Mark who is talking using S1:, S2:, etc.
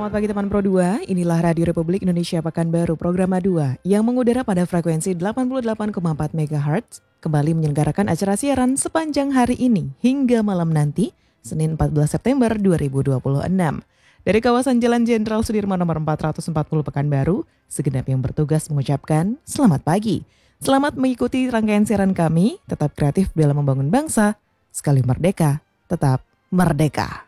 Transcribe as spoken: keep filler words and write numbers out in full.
S1: Selamat pagi teman Pro dua, inilah Radio Republik Indonesia Pekanbaru Program A dua yang mengudara pada frekuensi delapan puluh delapan koma empat megahertz kembali menyelenggarakan acara siaran sepanjang hari ini hingga malam nanti, Senin empat belas September dua ribu dua puluh enam. Dari kawasan Jalan Jenderal Sudirman nomor empat ratus empat puluh Pekanbaru, segenap yang bertugas mengucapkan selamat pagi. Selamat mengikuti rangkaian siaran kami, tetap kreatif dalam membangun bangsa, sekali merdeka, tetap merdeka.